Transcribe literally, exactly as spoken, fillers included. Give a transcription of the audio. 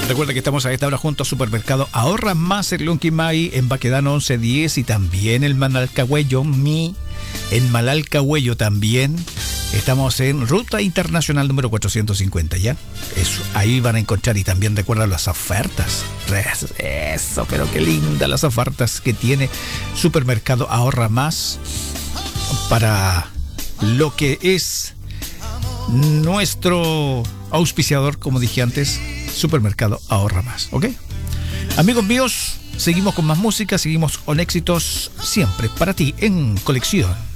Recuerda que estamos a esta hora junto a Supermercado Ahorra Más en Lonquimay, en Baquedano once diez y también en Malalcahuello, mi, en Malalcahuello también. Estamos en Ruta Internacional número cuatrocientos cincuenta, ¿ya? Eso, ahí van a encontrar y también recuerda las ofertas. Eso, pero qué lindas las ofertas que tiene Supermercado Ahorra Más para lo que es nuestro auspiciador, como dije antes, Supermercado Ahorra Más, ¿ok? Amigos míos, seguimos con más música, seguimos con éxitos siempre para ti en colección.